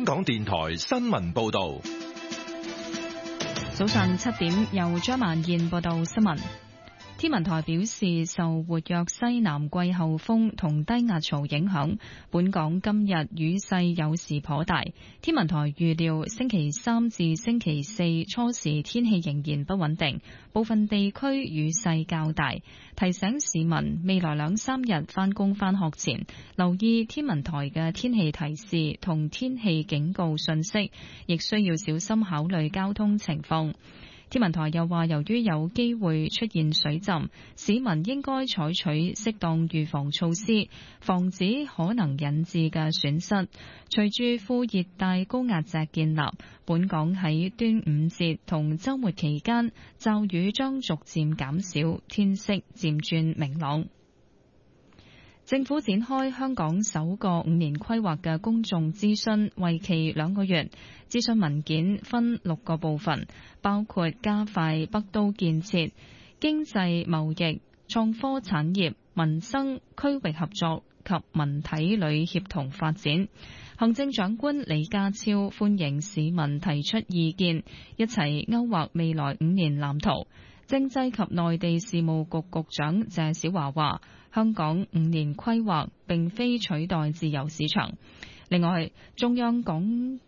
港電台新聞報道。 早上7點，由張曼燕報道新聞。天文台表示，受活躍西南季候風同低壓槽影響，本港今日雨勢有時頗大。天文台預料星期3至星期4初時天氣仍然不穩定，部分地區雨勢較大。提醒市民未來2-3日返工返學前，留意天文台嘅天氣提示同天氣警告信息，亦需要小心考慮交通情況。天文台又話，由於有機會出現水浸，市民應該採取適當預防措施，防止可能引致嘅損失。隨住副熱帶高壓脊建立，本港喺端午節同週末期間，驟雨將逐漸減少，天色漸轉明朗。政府展開香港首個5年規劃嘅公眾諮詢，為期2個月。諮詢文件分6個部分，包括加快北都建設、經濟貿易、創科產業、民生、區域合作及文體旅協同發展。行政長官李家超歡迎市民提出意見，一齊勾畫未來5年藍圖。政制及內地事務局局長謝小華話，香港5年規劃並非取代自由市場。另外，中央港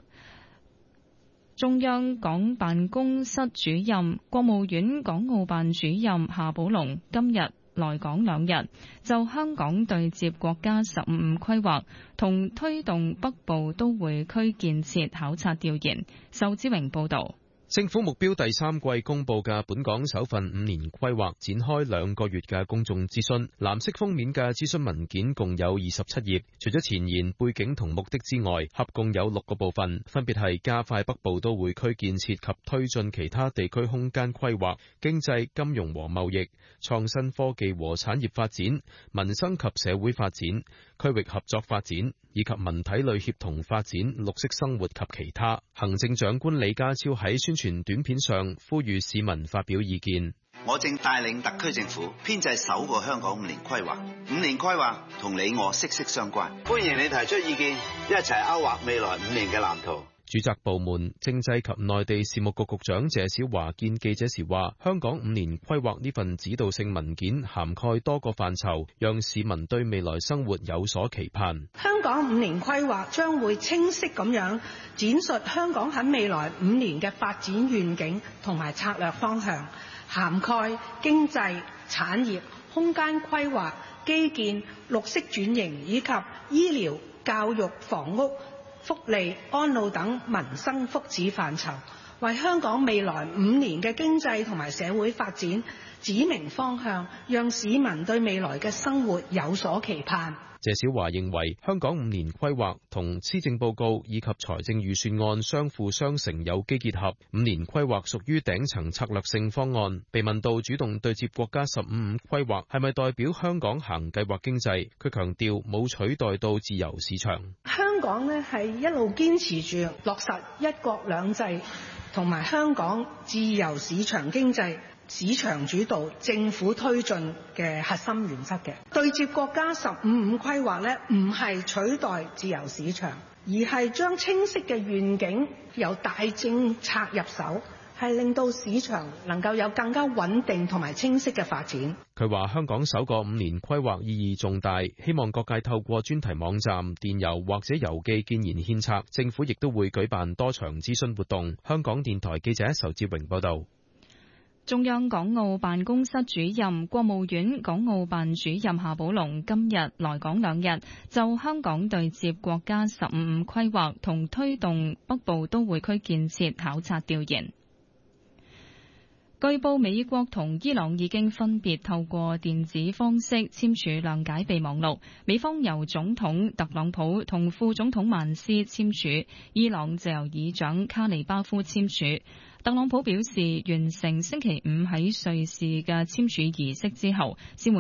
辦公室主任、國務院港澳辦主任夏寶龍今日來港2日，就香港對接國家15規劃同推動北部都會區建設考察調研。仇志榮報導。 政府目標第3季公布嘅本港首份5年規劃展開2個月嘅公眾諮詢。藍色封面嘅諮詢文件共有27頁，除咗前言、背景同目的之外，合共有6個部分，分別係加快北部都會區建設及推進其他地區空間規劃、經濟、金融和貿易、創新科技和產業發展、民生及社會發展、區域合作發展以及文體旅協同發展、綠色生活及其他。行政長官李家超喺宣傳短片上呼籲市民發表意見。 我正帶領特區政府編製首個香港5年規劃，5年規劃同你我息息相關。歡迎你提出意見，一齊勾畫未來5年嘅藍圖。 主責部門政制及內地事務局局長謝小華見記者時話，香港5年規劃呢份指導性文件涵蓋多個範疇，讓市民對未來生活有所期盼。 香港5年規劃將會清晰咁樣展述香港喺未來5年嘅發展願景同埋策略方向，涵蓋經濟、產業、空間規劃、基建、綠色轉型以及醫療、教育、房屋、福利、安老等民生福祉範疇，為香港未來5年嘅經濟同埋社會發展指明方向，讓市民對未來嘅生活有所期盼。 謝小華認為，香港5年規劃同施政報告以及財政預算案相輔相成，有機結合。5年規劃屬於頂層策略性方案。被問到主動對接國家15規劃係咪代表香港行計劃經濟，佢強調冇取代到自由市場。 香港呢係一路堅持住落實一國兩制同埋香港自由市場經濟，市場主導、政府推進嘅核心原則嘅。對接國家15規劃呢，唔係取代自由市場，而係將清晰嘅願景由大政策入手，係令到市場能夠有更加穩定同埋清晰嘅發展。 佢話香港首個5年規劃意義重大，希望各界透過專題網站、電郵或者郵寄建言獻策。政府亦都會舉辦多場諮詢活動。香港電台記者仇志榮報道。 中央港澳辦公室主任、國務院港澳辦主任夏寶龍今日來港2日，就香港對接國家15規劃同推動北部都會區建設考察調研。據報，美國同伊朗已經分別透過電子方式簽署諒解備忘錄，美方由總統特朗普同副總統曼斯簽署，伊朗就由議長卡尼巴夫簽署。特朗普表示，完成星期5喺瑞士嘅簽署儀式之後，先會